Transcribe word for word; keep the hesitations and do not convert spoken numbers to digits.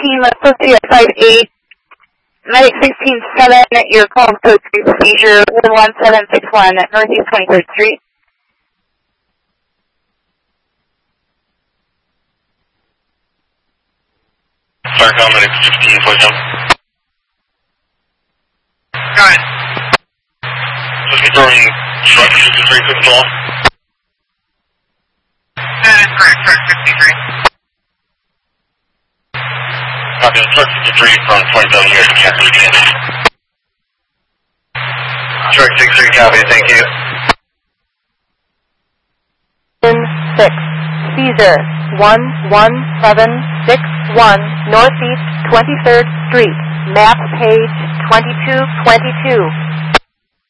team associate five eight, medic sixteen seven, your call code three for seizure one one seven six one Northeast twenty-third Street. Starcom medic fifteen, push jump. Go ahead. Just confirming truck fifty-three control. That is correct, truck fifty-three. Copy, truck fifty-three from twenty-seven here to cancel again. Truck sixty-three, copy, thank you. In six, Caesar, one one seven six one Northeast twenty-third Street, map page twenty-two twenty-two.